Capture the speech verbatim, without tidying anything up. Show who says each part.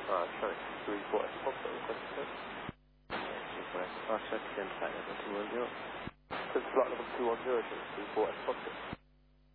Speaker 1: Uh, Tronic three four S Foxtrot request, sir.
Speaker 2: Request. I'll check again, flight level two one zero.
Speaker 1: So flight level two one zero, Tronic three four S Foxtrot.